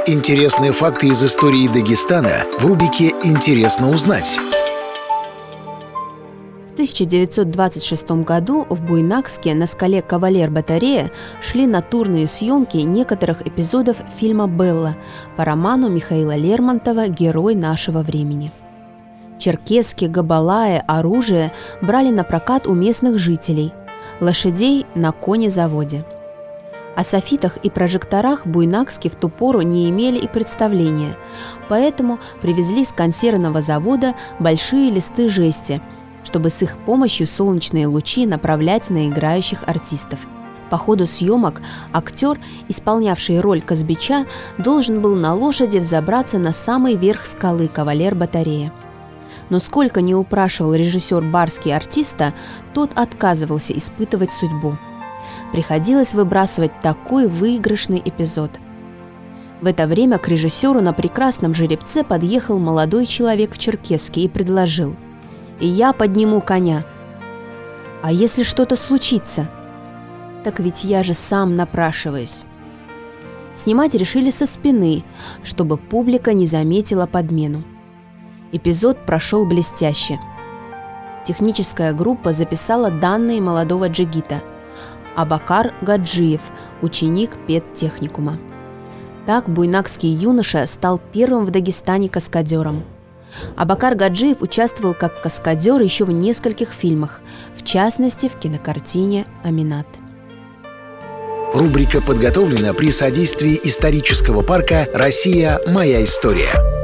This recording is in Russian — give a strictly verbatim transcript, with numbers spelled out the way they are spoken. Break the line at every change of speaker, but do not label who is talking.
Интересные факты из истории Дагестана в рубрике «Интересно узнать».
В тысяча девятьсот двадцать шестом году в Буйнакске на скале Кавалер-Батарея шли натурные съемки некоторых эпизодов фильма «Белла» по роману Михаила Лермонтова «Герой нашего времени». Черкески, габалаи, оружие брали на прокат у местных жителей, лошадей на конезаводе. О софитах и прожекторах в Буйнакске в ту пору не имели и представления, поэтому привезли с консервного завода большие листы жести, чтобы с их помощью солнечные лучи направлять на играющих артистов. По ходу съемок актер, исполнявший роль Казбича, должен был на лошади взобраться на самый верх скалы Кавалер-Батарея. Но сколько ни упрашивал режиссер Барский артиста, тот отказывался испытывать судьбу. Приходилось выбрасывать такой выигрышный эпизод. В это время к режиссеру на прекрасном жеребце подъехал молодой человек в черкеске и предложил: «И я подниму коня». «А если что-то случится?» «Так ведь я же сам напрашиваюсь». Снимать решили со спины, чтобы публика не заметила подмену. Эпизод прошел блестяще. Техническая группа записала данные молодого джигита. Абакар Гаджиев, ученик педтехникума. Так буйнакский юноша стал первым в Дагестане каскадером. Абакар Гаджиев участвовал как каскадер еще в нескольких фильмах, в частности в кинокартине «Аминат».
Рубрика подготовлена при содействии исторического парка «Россия. Моя история».